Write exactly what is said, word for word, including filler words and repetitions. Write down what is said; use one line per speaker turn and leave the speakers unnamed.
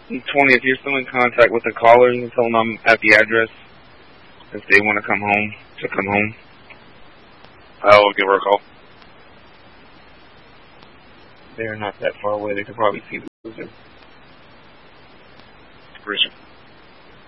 twenty, if you're still in contact with the caller, you can tell them I'm at the address if they want to come home, to come home.
I'll give her a call.
They're not that far away. They could probably see the loser.
Appreciate it.